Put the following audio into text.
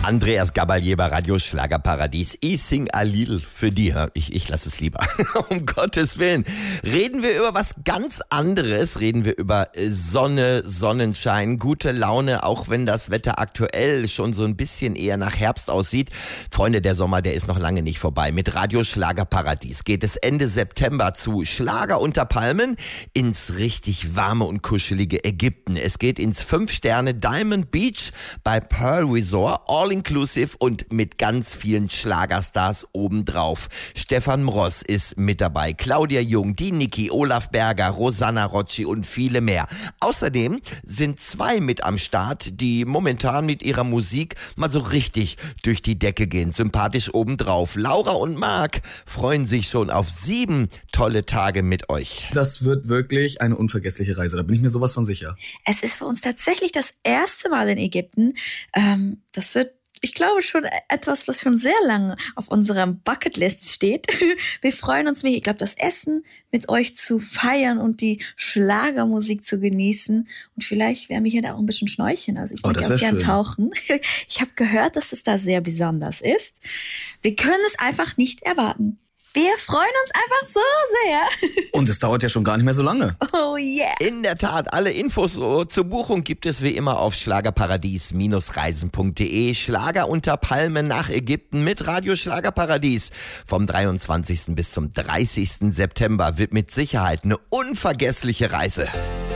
Andreas Gabalier bei Radio Schlagerparadies. Ich sing a Lied für die. Ich lasse es lieber. Um Gottes Willen. Reden wir über was ganz anderes. Reden wir über Sonne, Sonnenschein, gute Laune, auch wenn das Wetter aktuell schon so ein bisschen eher nach Herbst aussieht. Freunde, der Sommer, der ist noch lange nicht vorbei. Mit Radio Schlagerparadies geht es Ende September zu Schlager unter Palmen ins richtig warme und kuschelige Ägypten. Es geht ins 5-Sterne Diamond Beach bei Pearl Resort, all inclusive und mit ganz vielen Schlagerstars obendrauf. Stefan Mross ist mit dabei, Claudia Jung, die Niki, Olaf Berger, Rosanna Rocci und viele mehr. Außerdem sind 2 mit am Start, die momentan mit ihrer Musik mal so richtig durch die Decke gehen. Sympathisch obendrauf. Laura und Marc freuen sich schon auf 7 tolle Tage mit euch. Das wird wirklich eine unvergessliche Reise, da bin ich mir sowas von sicher. Es ist für uns tatsächlich das erste Mal in Ägypten. Das wird, ich glaube, schon etwas, das schon sehr lange auf unserer Bucketlist steht. Wir freuen uns mega. Ich glaube, das Essen mit euch zu feiern und die Schlagermusik zu genießen. Und vielleicht werden wir hier da auch ein bisschen schnorcheln. Also ich würde auch gern tauchen. Ich habe gehört, dass es da sehr besonders ist. Wir können es einfach nicht erwarten. Wir freuen uns einfach so sehr. Und es dauert ja schon gar nicht mehr so lange. Oh yeah. In der Tat, alle Infos zur Buchung gibt es wie immer auf schlagerparadies-reisen.de. Schlager unter Palmen nach Ägypten mit Radio Schlagerparadies. Vom 23. bis zum 30. September wird mit Sicherheit eine unvergessliche Reise.